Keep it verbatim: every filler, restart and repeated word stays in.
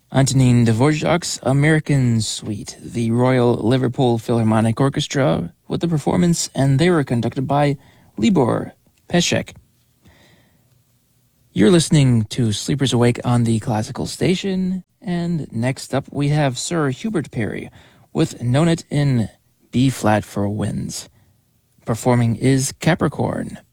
Antonin Dvorak's American Suite, the Royal Liverpool Philharmonic Orchestra, with the performance, and they were conducted by Libor Pesek. You're listening to Sleepers Awake on the Classical Station, and next up we have Sir Hubert Parry with Nonet in B-flat for Winds. Performing is Capricorn.